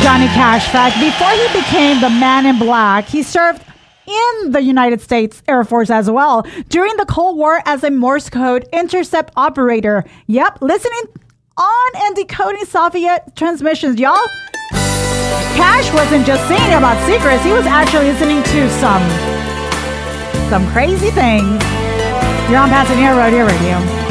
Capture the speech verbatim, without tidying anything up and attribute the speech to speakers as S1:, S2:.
S1: Johnny Cash fact. Before he became the Man in Black, he served in the United States Air Force as well during the Cold War as a Morse code intercept operator. Yep, listening on and decoding Soviet transmissions, y'all. Cash wasn't just singing about secrets, he was actually listening to some some crazy things. You're on Pasadena Rodeo Radio.